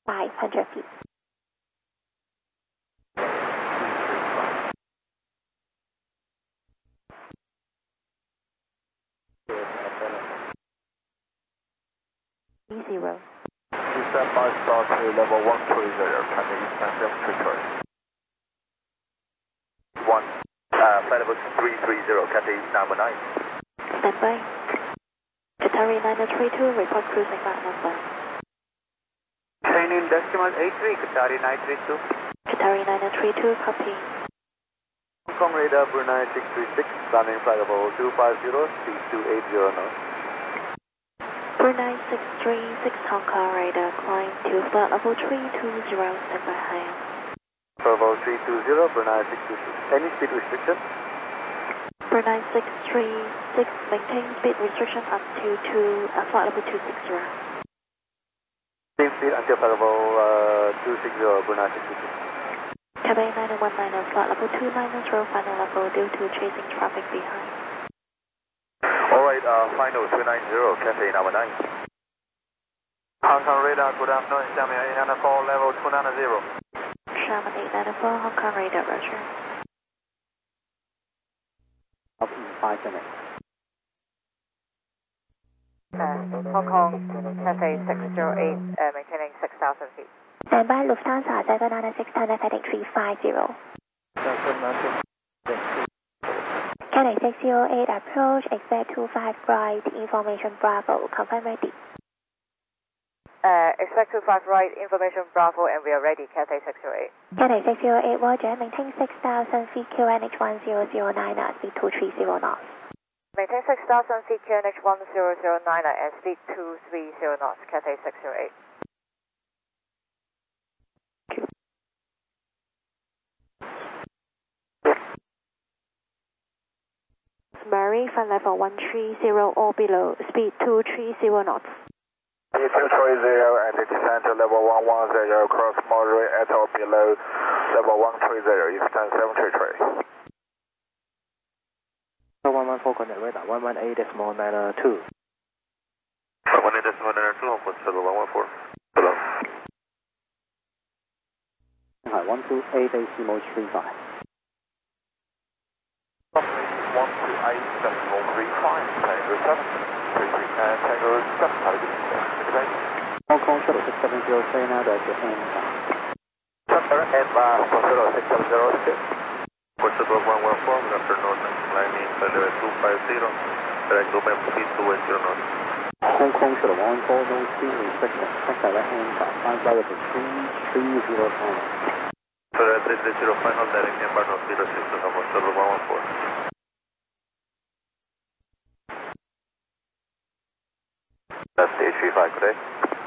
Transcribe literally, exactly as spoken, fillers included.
five hundred feet. Zero. Stand by start to level one three zero, Cathay Eastern seven three. One, uh, flight level three three zero, Cathay East number nine. Stand by. Qatari nine three two, report cruising back number. Training decimal eight three, Qatari nine three two. Qatari nine three two, copy. Hong Kong radar Brunei six three six, landing flight level two five zero, speed two eight zero knots. Brunei six three six, Hong Kong radar, climb to flight level three two zero, stand by higher. Level three two zero, Brunei six two six. Any speed restriction? Brunei six three six, maintain speed restriction up to two, uh, flight level two six zero. Same speed until flight level uh, two six zero, Brunei six two six. Cathay nine one nine, flight level two nine zero, final level due to chasing traffic behind. Alright, uh, final two nine zero, Cathay number nine. Hong Kong radar, good afternoon, Xiamen eight nine four, level two nine zero. Xiamen eight nine four, Hong Kong radar, roger. Up in five minutes. Uh, Hong Kong, Cathay six zero eight, uh, maintaining six thousand feet. Stand by, Lufthansa seven nine six, Thailand heading three five zero. Cathay six zero eight, approach, expect two five right, information Bravo, confirm ready. Uh, expect two five right, information Bravo, and we are ready, Cathay six zero eight. Cathay six zero eight, roger, maintain six thousand feet, Q N H one zero zero nine, speed two three zero knots. Maintain six thousand feet, Q N H one zero zero nine, and speed two three zero knots, Cathay six zero eight. Murray, flight level one three zero or below, speed two three zero knots. two three zero and descend to level one one zero, cross moderate at or below level one three zero, Eastern seven three three. one one four, connect radar, one one eight decimal nine two. one one eight decimal nine two, Hong Kong Seven one one four. Hello. Hi, one two eight decimal three five. one two eight decimal three five, Tango seven three three, and Tango seven, target. Hong Kong Shuttle six seven zero, say now that the end. Center and uh, Shuttle six seven zero six. Shuttle one one four, good afternoon, landing flight level two five zero, direct to map speed two eight zero knots. Hong Kong Shuttle one four, no speed restriction, check that hand, find flight level three three zero final. So that's three three zero final, direct number no speed restriction, Hong Kong Shuttle one one four. That's stage three five, good day.